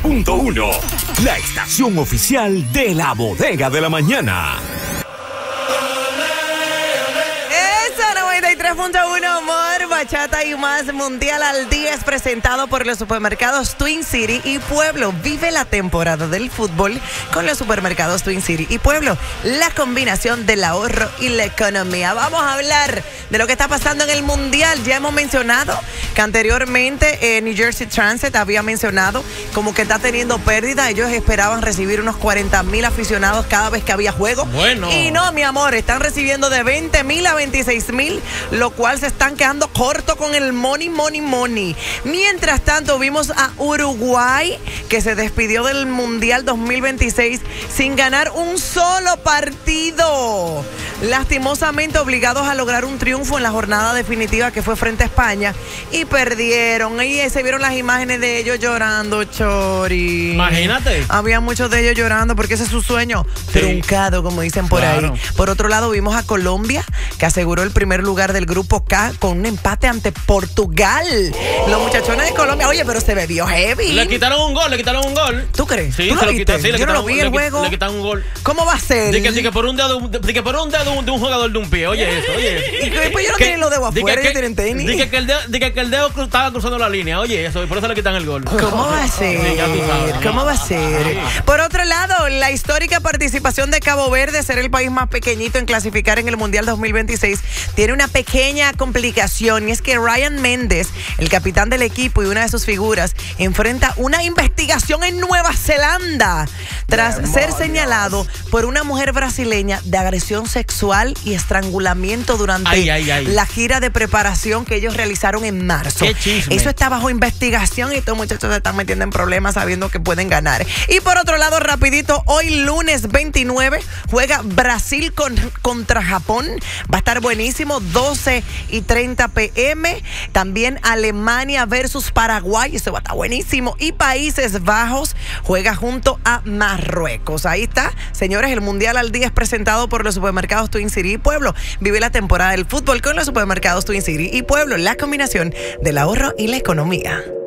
93.1, la estación oficial de la Bodega de la Mañana. 93.1, humor, bachata y más. Mundial al día es presentado por los supermercados Twin City y Pueblo. Vive la temporada del fútbol con los supermercados Twin City y Pueblo. La combinación del ahorro y la economía. Vamos a hablar de lo que está pasando en el Mundial. Ya hemos mencionado que anteriormente New Jersey Transit había mencionado como que está teniendo pérdida. Ellos esperaban recibir unos 40,000 aficionados cada vez que había juego. Bueno. Y no, mi amor, están recibiendo de 20,000 a 26,000, lo cual se están quedando corto con el money. Mientras tanto, vimos a Uruguay, que se despidió del Mundial 2026 sin ganar un solo partido. Lastimosamente obligados a lograr un triunfo en la jornada definitiva que fue frente a España y perdieron. Y se vieron las imágenes de ellos llorando, Chori. Imagínate. Había muchos de ellos llorando porque ese es su sueño truncado, como dicen por ahí. Por otro lado, vimos a Colombia, que aseguró el primer lugar del grupo K con un empate ante Portugal. Los muchachones de Colombia, oye, pero se bebió heavy. Le quitaron un gol. ¿Tú crees? Sí, ¿Tú se lo lo quitaron. viste? Sí, Yo no lo vi el juego. Le quitaron un gol. ¿Cómo va a ser? De que por un dedo de un jugador de un pie. Oye eso, oye. Y después ellos no tienen los dedos afuera, ellos tienen tenis. Dije que el dedo estaba cruzando la línea. Oye eso, y por eso le quitan el gol. ¿Cómo va a ser? Sí, ya tú sabes. ¿Cómo va a ser? Por otro lado, la histórica participación de Cabo Verde, ser el país más pequeñito en clasificar en el Mundial 2026, tiene una pequeña complicación, y es que Ryan Méndez, el capitán del equipo y una de sus figuras, enfrenta una investigación en Nueva Zelanda tras ser señalado por una mujer brasileña de agresión sexual y estrangulamiento durante la gira de preparación que ellos realizaron en marzo. ¡Qué chisme! Eso está bajo investigación y estos muchachos se están metiendo en problemas sabiendo que pueden ganar. Y por otro lado, rapidito, hoy lunes 29 juega Brasil contra Japón. Va a estar buenísimo, 12:30 p.m. También Alemania versus Paraguay, eso va a estar buenísimo. Y Países Bajos juega junto a Marruecos. Ahí está, señores, el Mundial al día es presentado por los supermercados Twin City y Pueblo. Vive la temporada del fútbol con los supermercados Twin City y Pueblo, la combinación del ahorro y la economía.